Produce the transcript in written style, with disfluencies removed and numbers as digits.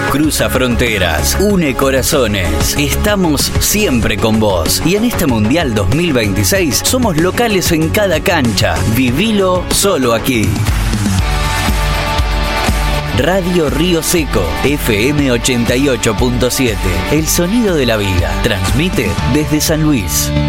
Cruza fronteras, une corazones. Estamos siempre con vos. Y en este Mundial 2026 somos locales en cada cancha. Vivilo solo aquí. Radio Río Seco, FM 88.7. El sonido de la vida. Transmite desde San Luis.